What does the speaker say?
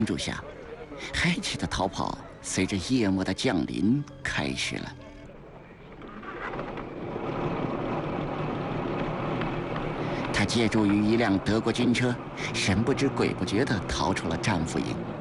助下，海奇的逃跑随着夜幕的降临开始了。他借助于一辆德国军车，神不知鬼不觉地逃出了战俘营。